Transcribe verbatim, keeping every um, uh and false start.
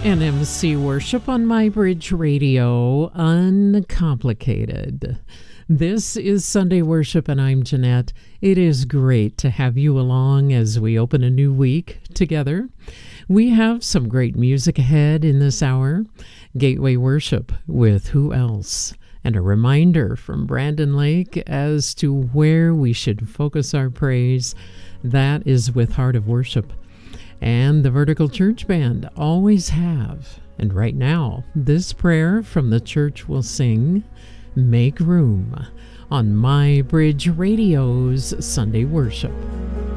N M C Worship on MyBridge Radio, uncomplicated. This is Sunday Worship, and I'm Jeanette. It is great to have you along as we open a new week together. We have some great music ahead in this hour. Gateway Worship with Who Else? And a reminder from Brandon Lake as to where we should focus our praise. That is with Heart of Worship. And the Vertical Church Band always have. And right now, this prayer from the church will sing, Make Room, on MyBridge Radio's Sunday Worship.